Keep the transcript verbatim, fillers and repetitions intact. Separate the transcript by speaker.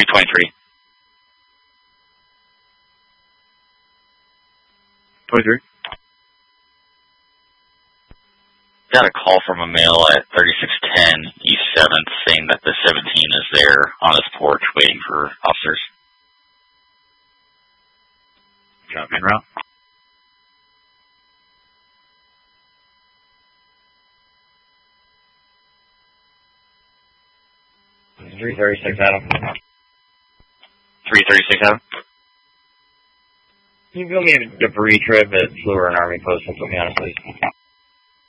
Speaker 1: three twenty-three.
Speaker 2: twenty-three.
Speaker 1: Got a call from a male at thirty-six ten East seventh saying that the seventeen is there on his porch waiting for officers.
Speaker 2: Copy en route. three thirty-six Adam.
Speaker 1: three thirty-six Adam.
Speaker 2: Can you give me a debris trip at Fluor and Army Post and put me on it, please?